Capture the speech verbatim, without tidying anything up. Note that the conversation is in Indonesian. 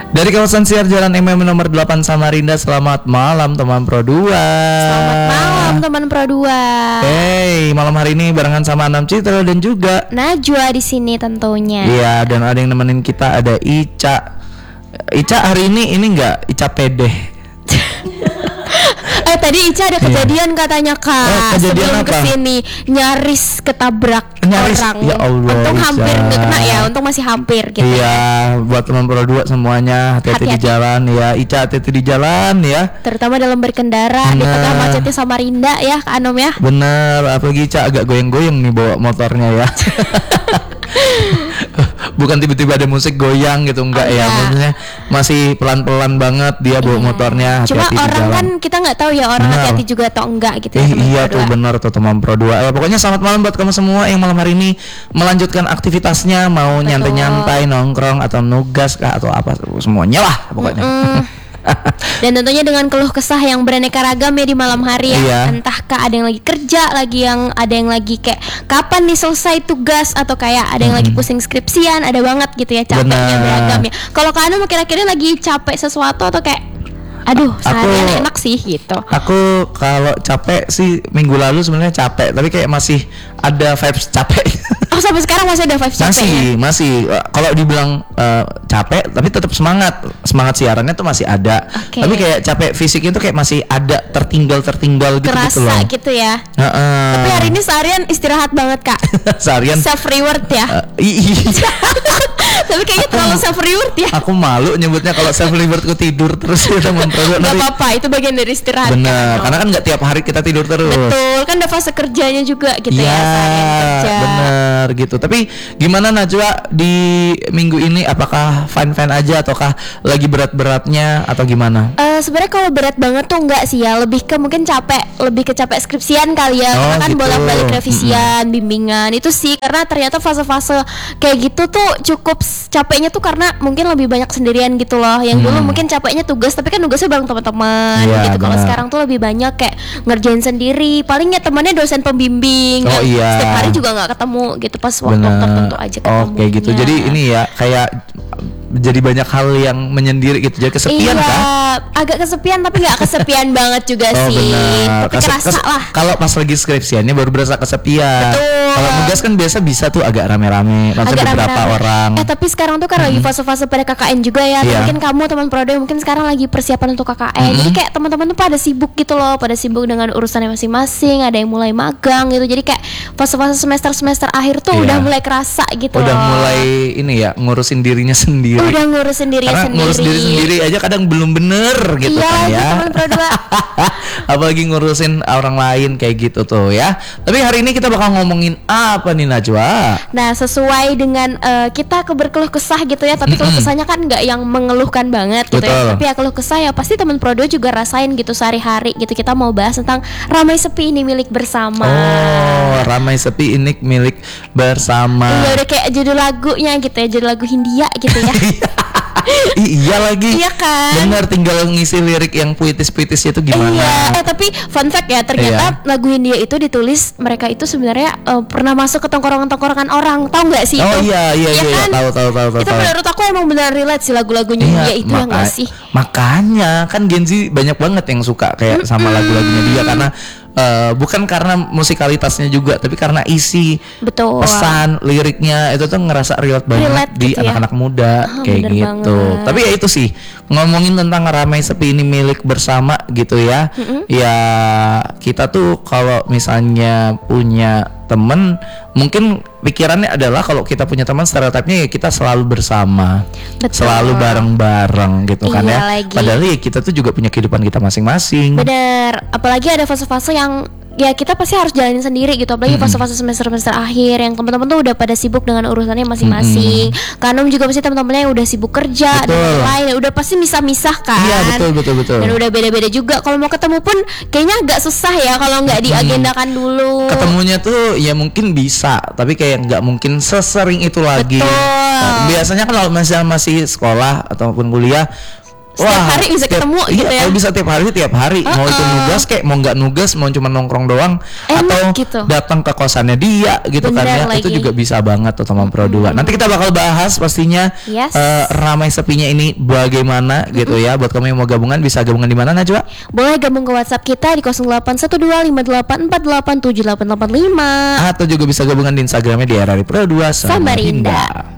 Dari kawasan siar Jalan M M nomor delapan Samarinda. Selamat malam teman Pro dua. Selamat malam teman Pro dua. Hey, malam hari ini barengan sama Anam Citra dan juga Najwa di sini tentunya. Iya, dan ada yang nemenin kita, ada Ica. Ica hari ini ini enggak Ica pede. Eh tadi Ica ada kejadian yeah. katanya Kak. Oh, kejadian sebelum apa? kesini nyaris ketabrak Nyaris, orang. ya Allah, untung Ica. hampir nggak kena ya, untung masih hampir gitu. Iya, buat teman Pro dua semuanya hati-hati, Hati-hati. di jalan ya. Ica hati-hati di jalan ya. Terutama dalam berkendara di Nah. tengah macetnya Samarinda ya Kak Anom ya. Bener, apalagi Ica agak goyang-goyang nih bawa motornya ya. Bukan tiba-tiba ada musik goyang gitu, enggak Oh, ya. iya. Maksudnya masih pelan-pelan banget dia bawa Iya. motornya. Cuma Hati-hati di orang jalan. kan kita nggak tahu ya orang Benar. hati-hati juga atau enggak gitu Eh, ya. teman iya Pro tuh dua. bener tuh teman Pro dua. Ya, pokoknya selamat malam buat kamu semua yang malam hari ini melanjutkan aktivitasnya, mau Betul. nyantai-nyantai, nongkrong atau nugas kah atau apa, semuanya lah pokoknya. Mm. Dan tentunya dengan keluh kesah yang beraneka ragam ya di malam hari ya. Iya. Entahkah ada yang lagi kerja, lagi yang ada yang lagi kayak kapan nih selesai tugas, atau kayak ada yang lagi pusing skripsian, ada banget gitu ya capeknya Benar. beragam ya. Kalau Kak Anu kira-kira lagi capek sesuatu atau kayak aduh seharian enak sih gitu. Aku kalau capek sih minggu lalu sebenarnya capek, tapi kayak masih ada vibes capek. Oh sampai sekarang masih ada vibes capek ya? Masih, masih. Uh, Kalau dibilang uh, capek, tapi tetap semangat. Semangat siarannya tuh masih ada. Oke. Tapi kayak capek fisiknya tuh kayak masih ada tertinggal-tertinggal gitu gitu loh. Kerasa gitu ya. Heeh. Tapi hari ini seharian istirahat banget Kak. Seharian. Self reward ya. Uh, i- i- Tapi kayaknya terlalu self reward ya. Aku malu nyebutnya kalau self rewardku tidur terus ya teman Pro. Gak Nanti- apa-apa, itu bagian dari istirahat. Bener, kan? karena kan nggak tiap hari kita tidur terus. Betul, kan ada fase kerjanya juga gitu ya, Iya, seharian kerja. bener gitu. Tapi gimana Najwa di minggu ini? Apakah fine-fine aja ataukah lagi berat-beratnya atau gimana? Eh, sebenarnya kalau berat banget tuh enggak sih ya, lebih ke mungkin capek, lebih ke capek skripsian kali ya. Oh, Karena kan gitu. bolak-balik revisian, bimbingan itu sih. Karena ternyata fase-fase kayak gitu tuh cukup s- capeknya tuh karena mungkin lebih banyak sendirian gitu loh. Yang dulu Hmm. mungkin capeknya tugas, tapi kan tugasnya bareng teman-teman Iya, gitu. Kalau benar. sekarang tuh lebih banyak kayak ngerjain sendiri. Paling ya temannya dosen pembimbing. Oh, yang iya. Setiap hari juga nggak ketemu gitu, pas waktu Bener. tertentu aja ketemu. Oke gitu. Jadi ini ya kayak jadi banyak hal yang menyendiri gitu. Jadi kesepian iya, kan? agak kesepian tapi nggak kesepian banget juga Oh sih. benar. Tapi Kese- kerasa kes- lah. Kalau pas lagi skripsiannya baru berasa kesepian. Betul. Kalau nugas kan biasa bisa tuh agak rame-rame, maksudnya Agak beberapa rame-rame. orang. Eh tapi sekarang tuh kan lagi fase-fase pada K K N juga ya. Iya. Mungkin kamu teman Prode mungkin sekarang lagi persiapan untuk K K N. Jadi kayak teman-teman tuh pada sibuk gitu loh, pada sibuk dengan urusannya masing-masing. Ada yang mulai magang gitu. Jadi kayak fase-fase semester-semester akhir tuh Iya. udah mulai kerasa gitu Udah loh. mulai ini ya ngurusin dirinya sendiri. Udah ngurus sendiri Karena sendiri. ngurus diri sendiri aja kadang belum bener gitu Iya, kan gitu, ya. teman Pro dua. Apalagi ngurusin orang lain kayak gitu tuh ya. Tapi hari ini kita bakal ngomongin apa nih Najwa? Nah, sesuai dengan eh, kita ke berkeluh kesah gitu ya, tapi keluh kesahnya kan nggak yang mengeluhkan banget gitu Betul. ya. Tapi ya keluh kesah ya pasti teman Prodo juga rasain gitu sehari-hari gitu. Kita mau bahas tentang ramai sepi ini milik bersama. Oh, ramai sepi ini milik bersama. Iya, udah kayak judul lagunya gitu ya, judul lagu Hindia gitu ya. I- iya lagi. Iya kan? Bener, tinggal ngisi lirik yang puitis-puitisnya itu gimana? Iya, eh tapi fun fact ya, ternyata lagu Hindia itu ditulis mereka itu sebenarnya eh, pernah masuk ke tongkrongan-tongkrongan orang. Tahu nggak sih Oh itu? iya iya iya, iya. kan? tahu tahu tahu tahu. Itu tahu. menurut aku emang benar relate sih lagu-lagunya Hindia itu yang nggak maka- sih? Makanya kan Gen Z banyak banget yang suka kayak sama lagu-lagunya dia karena eh, bukan karena musikalitasnya juga, tapi karena isi Betul. pesan liriknya itu tuh ngerasa relate banget Relate di gitu ya. anak-anak muda Ah, kayak bener gitu. banget. Tapi ya itu sih ngomongin tentang ramai sepi ini milik bersama gitu ya. Ya kita tuh kalau misalnya punya temen mungkin pikirannya adalah kalau kita punya teman stereotipnya ya kita selalu bersama, Betul. selalu bareng-bareng gitu kan Iya ya. lagi. Padahal ya kita tuh juga punya kehidupan kita masing-masing. Bener, apalagi ada fase-fase yang ya kita pasti harus jalanin sendiri gitu. Apalagi fase-fase semester-semester akhir yang teman-teman tuh udah pada sibuk dengan urusannya masing-masing. Kanum juga pasti teman-temannya udah sibuk kerja dan Betul. lain-lain, udah pasti misah-misah kan. Iya betul betul betul. Dan udah beda-beda juga. Kalau mau ketemu pun kayaknya agak susah ya kalau nggak diagendakan dulu. Ketemunya tuh ya mungkin bisa, tapi kayak nggak mungkin sesering itu lagi. Betul. Nah, biasanya kan kalau misalnya masih sekolah ataupun kuliah setiap hari bisa tiap- ketemu iya, gitu ya. kalau bisa tiap hari tiap hari, mau itu Uh-uh. nugas kayak mau nggak nugas, mau cuma nongkrong doang, Enak atau gitu. datang ke kosannya dia gitu kan Bener ya, lagi. itu juga bisa banget tuh teman Pro dua. Nanti kita bakal bahas pastinya Yes. eh, ramai sepinya ini bagaimana gitu ya. Buat kamu yang mau gabungan bisa gabungan di mana Najwa? Boleh gabung ke WhatsApp kita di nol delapan satu dua lima delapan empat delapan tujuh delapan delapan lima. Atau juga bisa gabungan di Instagramnya di R R I Pro dua Samarinda. Samarinda.